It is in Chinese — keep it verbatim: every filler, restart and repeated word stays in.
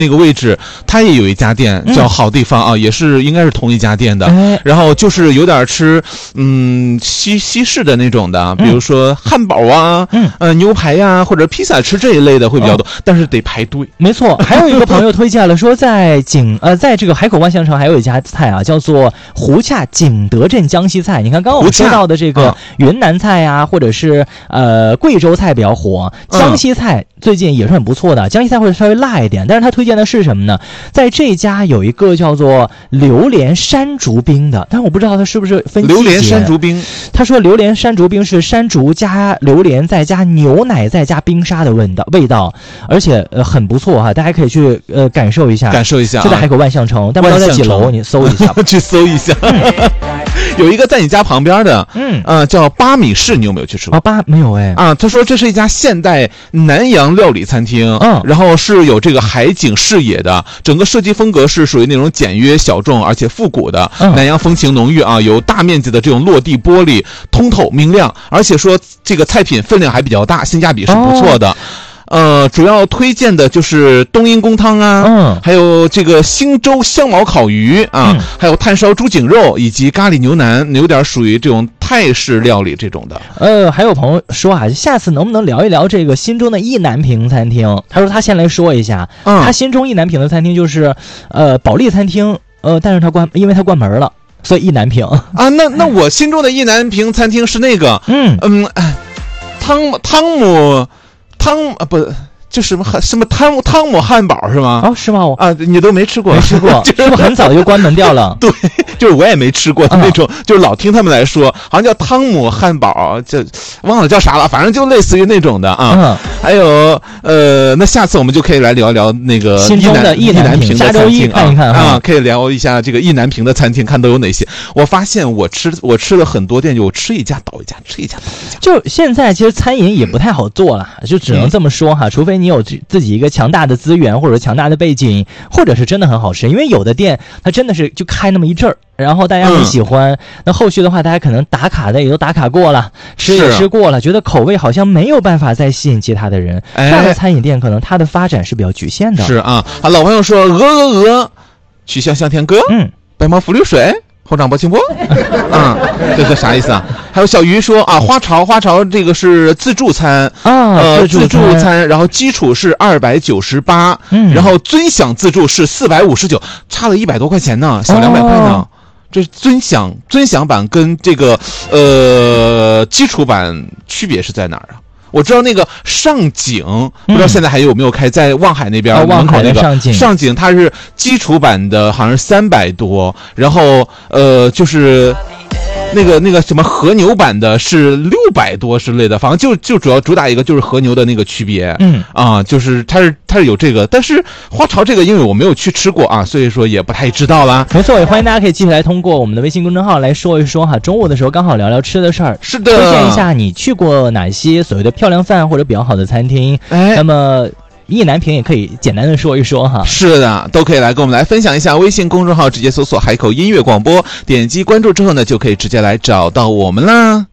那个位置，它也有一家店叫好地方啊，嗯、也是应该是同一家店的。 哎、 然后就是有点吃，嗯，西西式的那种的，比如说汉堡啊， 嗯， 呃，牛排呀、啊，或者披萨吃这一类的会比较多，哦、但是得排队。 没错，还有一个朋友推荐了说，在景呃，在这个海口万象城还有一家菜啊，叫做胡恰景德镇江西菜。你看刚刚我们说到的这个云南菜啊，或者是呃贵州菜比较火，江西菜最近也是很不错的。江西菜会稍微辣一点，但是他推荐的是什么呢？在这家有一个叫做榴莲山竹冰的，但我不知道它是不是分季节。 榴莲山竹冰， 他说榴莲山竹冰是山竹加榴莲再加牛奶再加冰沙的味道，味道，而且呃很不错哈，大家可以去呃感受一下， 感受一下、啊。 就在海口万象城，但不知道在几楼，你搜一下， 去搜一下。嗯、有一个在你家旁边的， 嗯呃，叫八米市，你有没有去吃过？ 啊，八没有哎。 啊，他说这是一家现代南洋料理餐厅， 嗯， 然后是有这个海景视野的，整个设计风格是属于那种简约小众而且复古的， 嗯、 南洋风情浓郁啊，有大面积的这种落地玻璃，通透明亮，而且说这个菜品分量还比较大，性价比是不错的。哦呃，主要推荐的就是冬阴功汤啊， 嗯， 还有这个星洲香茅烤鱼啊， 嗯、 还有炭烧猪颈肉以及咖喱牛腩，有点属于这种泰式料理这种的。 呃，还有朋友说啊，下次能不能聊一聊这个心中的意难平餐厅？他说他先来说一下， 嗯、 他心中意难平的餐厅就是呃保利餐厅，呃，但是他关，因为他关门了，所以意难平啊。那那我心中的意难平餐厅是那个， 嗯嗯，汤汤姆。汤啊不就什么什么汤姆汤姆汉堡是吗？ 哦，是吗？ 啊，你都没吃过？ 没吃过，是不是很早就关门掉了？ 对，就是我也没吃过的那种，嗯、就是老听他们来说，好像叫汤姆汉堡，就忘了叫啥了，反正就类似于那种的啊。 嗯， 还有呃，那下次我们就可以来聊一聊那个心中的意难平的餐厅看一看啊，可以聊一下这个意难平的餐厅，看都有哪些。我发现我吃我吃了很多店，就我吃一家倒一家，吃一家倒一家。 就现在其实餐饮也不太好做了，就只能这么说哈，嗯、除非你有自己一个强大的资源，或者强大的背景，或者是真的很好吃。因为有的店它真的是就开那么一阵儿，然后大家很喜欢，嗯、那后续的话大家可能打卡的也都打卡过了，吃也吃过了，觉得口味好像没有办法再吸引其他的人， 哎、 这样的餐饮店可能它的发展是比较局限的。 是啊，啊，老朋友说鹅鹅鹅，曲项向天歌， 嗯， 白毛浮流水。后掌拨清波，啊、嗯，这个啥意思啊？还有小鱼说啊，花潮花潮这个是自助餐啊， 呃， 自助餐，然后基础是二百九十八， 嗯， 然后尊享自助是四百五十九，差了一百多块钱呢，小两百块呢。哦，这尊享尊享版跟这个呃基础版区别是在哪儿啊？我知道那个上景，不知道现在还有没有开，在望海那边、 嗯、 门口那个上景， 上景它是基础版的，好像是三百多，然后呃就是那个那个什么和牛版的是六百多之类的，反正就就主要主打一个就是和牛的那个区别， 嗯啊，就是它是它是有这个，但是花潮这个因为我没有去吃过啊，所以说也不太知道啦。 没错，也欢迎大家可以继续来通过我们的微信公众号来说一说哈，中午的时候刚好聊聊吃的事儿， 是的， 推荐一下你去过哪些所谓的漂亮饭或者比较好的餐厅， 哎， 那么意难平也可以简单的说一说哈。 是的，都可以来跟我们来分享一下。微信公众号直接搜索海口音乐广播，点击关注之后呢，就可以直接来找到我们啦。